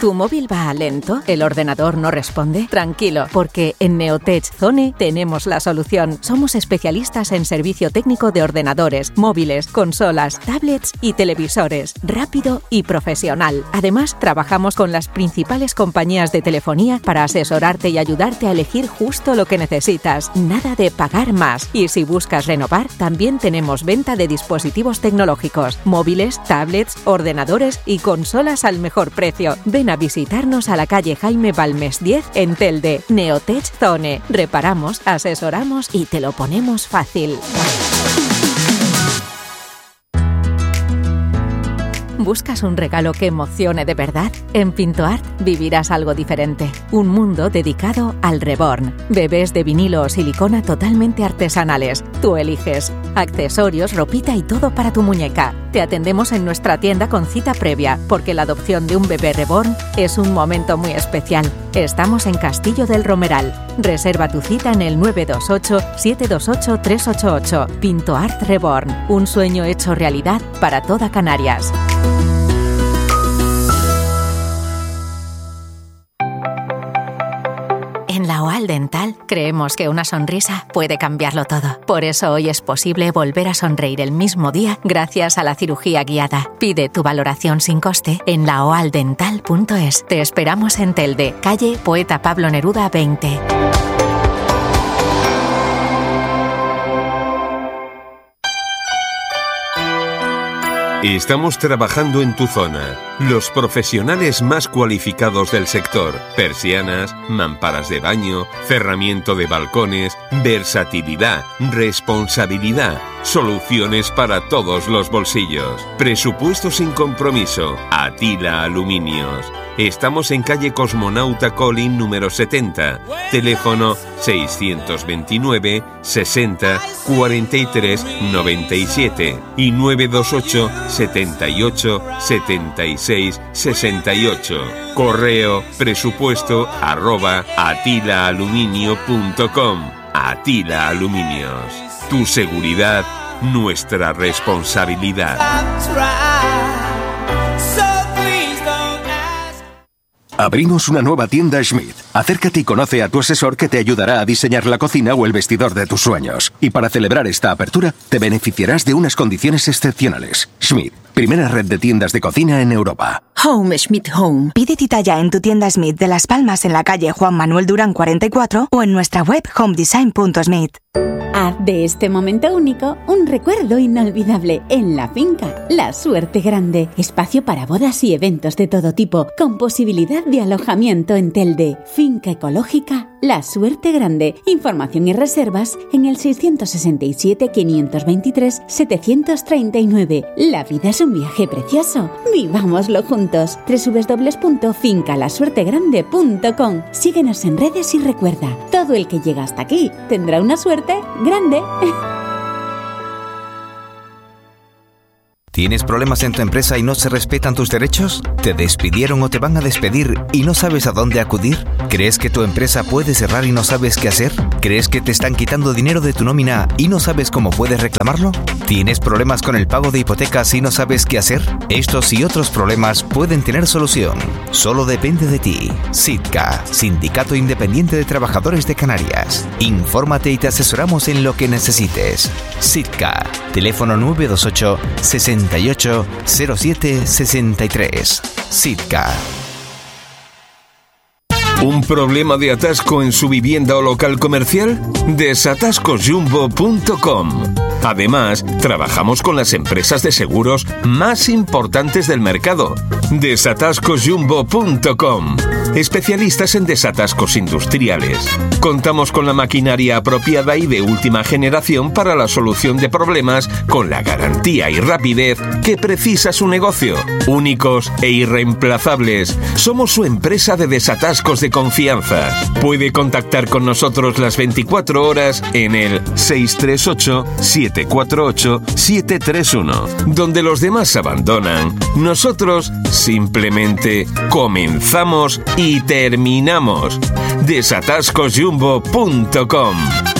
¿Tu móvil va lento? ¿El ordenador no responde? Tranquilo, porque en Neotech Zone tenemos la solución. Somos especialistas en servicio técnico de ordenadores, móviles, consolas, tablets y televisores. Rápido y profesional. Además, trabajamos con las principales compañías de telefonía para asesorarte y ayudarte a elegir justo lo que necesitas. Nada de pagar más. Y si buscas renovar, también tenemos venta de dispositivos tecnológicos, móviles, tablets, ordenadores y consolas al mejor precio. Ven a visitarnos a la calle Jaime Balmes 10 en Telde. Neotech Zone. Reparamos, asesoramos y te lo ponemos fácil. ¿Buscas un regalo que emocione de verdad? En Pintoart vivirás algo diferente. Un mundo dedicado al reborn. Bebés de vinilo o silicona totalmente artesanales. Tú eliges. Accesorios, ropita y todo para tu muñeca. Te atendemos en nuestra tienda con cita previa, porque la adopción de un bebé reborn es un momento muy especial. Estamos en Castillo del Romeral. Reserva tu cita en el 928-728-388. Pintoart Reborn. Un sueño hecho realidad para toda Canarias. En la OAL Dental creemos que una sonrisa puede cambiarlo todo. Por eso hoy es posible volver a sonreír el mismo día gracias a la cirugía guiada. Pide tu valoración sin coste en laoaldental.es. Te esperamos en Telde, calle Poeta Pablo Neruda 20. Estamos trabajando en tu zona. Los profesionales más cualificados del sector. Persianas, mamparas de baño, cerramiento de balcones, versatilidad, responsabilidad, soluciones para todos los bolsillos. Presupuesto sin compromiso. Atila Aluminios. Estamos en calle Cosmonauta Colin número 70. Teléfono 629 60 43 97 y 928 78 76 68. Correo presupuesto@atilaaluminio.com. Atila Aluminios. Tu seguridad, nuestra responsabilidad. Abrimos una nueva tienda Schmidt. Acércate y conoce a tu asesor que te ayudará a diseñar la cocina o el vestidor de tus sueños. Y para celebrar esta apertura, te beneficiarás de unas condiciones excepcionales. Schmidt, primera red de tiendas de cocina en Europa. Home Schmidt Home. Pide cita ya en tu tienda Schmidt de Las Palmas en la calle Juan Manuel Durán 44 o en nuestra web homedesign.schmidt. Haz de este momento único un recuerdo inolvidable en La Finca, La Suerte Grande. Espacio para bodas y eventos de todo tipo, con posibilidad de alojamiento en Telde. Finca ecológica, La Suerte Grande. Información y reservas en el 667-523-739. La vida es un viaje precioso. Vivámoslo juntos. www.fincalasuertegrande.com. Síguenos en redes y recuerda, todo el que llega hasta aquí tendrá una suerte grande. ¿Tienes problemas en tu empresa y no se respetan tus derechos? ¿Te despidieron o te van a despedir y no sabes a dónde acudir? ¿Crees que tu empresa puede cerrar y no sabes qué hacer? ¿Crees que te están quitando dinero de tu nómina y no sabes cómo puedes reclamarlo? ¿Tienes problemas con el pago de hipotecas y no sabes qué hacer? Estos y otros problemas pueden tener solución. Solo depende de ti. SITCA, Sindicato Independiente de Trabajadores de Canarias. Infórmate y te asesoramos en lo que necesites. SITCA, teléfono 928 68 07 63. SITCA. ¿Un problema de atasco en su vivienda o local comercial? Desatascosjumbo.com. Además, trabajamos con las empresas de seguros más importantes del mercado. Desatascosjumbo.com. Especialistas en desatascos industriales. Contamos con la maquinaria apropiada y de última generación para la solución de problemas con la garantía y rapidez que precisa su negocio. Únicos e irreemplazables. Somos su empresa de desatascos de confianza. Puede contactar con nosotros las 24 horas en el 638-748-731. Donde los demás abandonan, nosotros simplemente comenzamos y terminamos. Desatascosjumbo.com.